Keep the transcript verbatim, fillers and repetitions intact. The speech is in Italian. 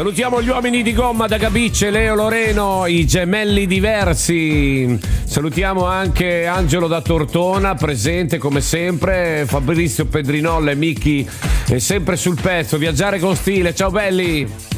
Salutiamo gli uomini di gomma da Gabice, Leo Loreno, i gemelli diversi. Salutiamo anche Angelo da Tortona, presente come sempre, Fabrizio Pedrinolla e Micchi è sempre sul pezzo. Viaggiare con stile, ciao belli.